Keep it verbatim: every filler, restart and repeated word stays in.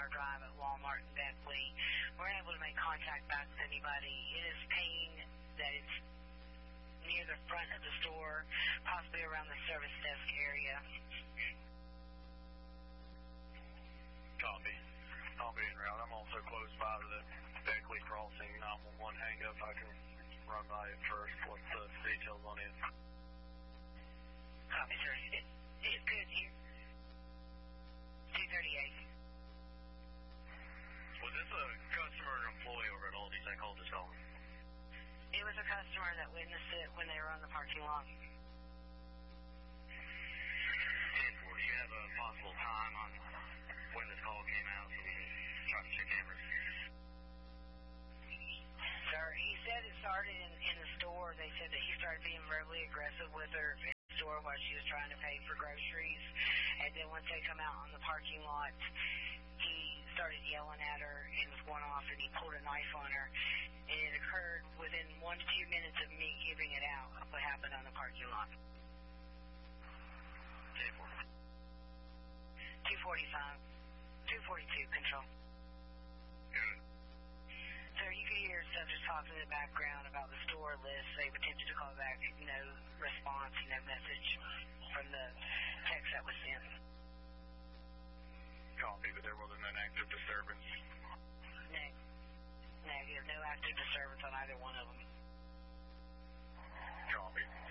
Flower Drive at Walmart in Beckley. We're unable to make contact back with anybody. It is saying that it's near the front of the store, possibly around the service desk area. Copy. I'll be en route. I'm also close by to the Beckley Crossing nine one one hang-up. I can run by it first. What's the details on it? Copy, sir. It, it's good here. two thirty-eight. Was this a customer or employee over at Aldi's that called this call? It was a customer that witnessed it when they were on the parking lot. ten four, do you have a possible time on when this call came out so we can try to check cameras? Sir, he said it started in, in the store. They said that he started being verbally aggressive with her in the store while she was trying to pay for groceries. And then once they come out on the parking lot, he started yelling at her and was going off, and he pulled a knife on her. And it occurred within one to two minutes of me giving it out of what happened on the parking lot. ten four. two forty-five. two forty-two, control. Good. Sir, you could hear subjects talking in the background about the store list. They've attempted to call back, no response, no message from the text that was sent. Copy, but there wasn't an active disturbance. Neg- negative, no active disturbance on either one of them. Copy.